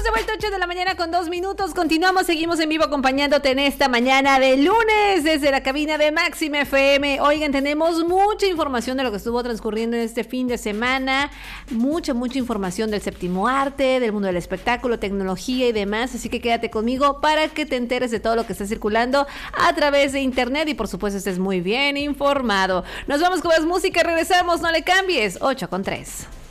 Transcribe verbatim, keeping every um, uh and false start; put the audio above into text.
de vuelta, ocho de la mañana con dos minutos. Continuamos, seguimos en vivo acompañándote en esta mañana de lunes desde la cabina de Máxima F M. Oigan, tenemos mucha información de lo que estuvo transcurriendo en este fin de semana. Mucha, mucha información del séptimo arte, del mundo del espectáculo, tecnología y demás. Así que quédate conmigo para que te enteres de todo lo que está circulando a través de internet y por supuesto estés muy bien informado. Nos vamos con más música, regresamos, no le cambies. ocho con tres.